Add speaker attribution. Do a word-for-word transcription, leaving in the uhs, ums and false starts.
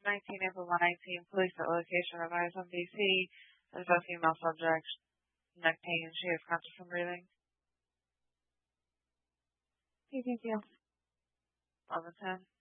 Speaker 1: nineteen, April one nineteen, police at location advised on D C. There's a female subject, neck pain. She has conscious and breathing.
Speaker 2: Okay, thank you.
Speaker 1: eleven ten.